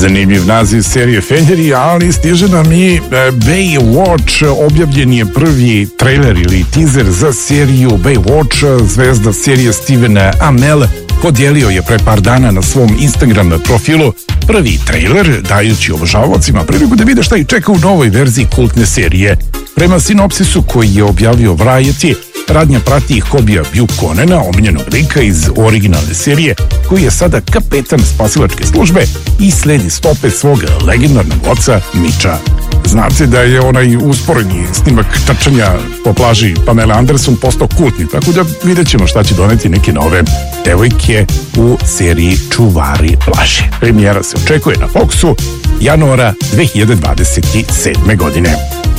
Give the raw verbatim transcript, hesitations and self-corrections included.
Zanimljiv naziv serije Feljeri, ali stiže nam i Baywatch. Objavljen je prvi trailer ili teaser za seriju Baywatch. Zvezda serije Steven Amell podijelio je pre par dana na svom Instagram profilu prvi trailer, dajući obožavaocima priliku da vide šta ih čeka u novoj verziji kultne serije. Prema sinopsisu koji je objavio Variety, radnja prati Hobija Buchanana, omiljenog lika iz originalne serije, koji je sada kapetan spasilačke službe i sledi stope svog legendarnog oca Mitcha. Znate da je onaj usporeni snimak trčanja po plaži Pamela Anderson postao kultni, tako da vidjet ćemo šta će doneti neke nove devojke u seriji Čuvari plaže. Premijera se očekuje na Foxu januara dve hiljade dvadeset sedme. godine.